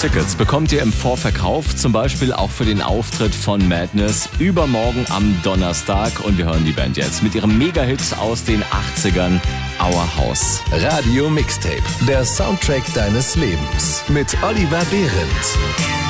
Tickets bekommt ihr im Vorverkauf, zum Beispiel auch für den Auftritt von Madness übermorgen am Donnerstag. Und wir hören die Band jetzt mit ihrem Mega-Hit aus den 80ern, Our House. Radio Mixtape, der Soundtrack deines Lebens mit Oliver Behrendt.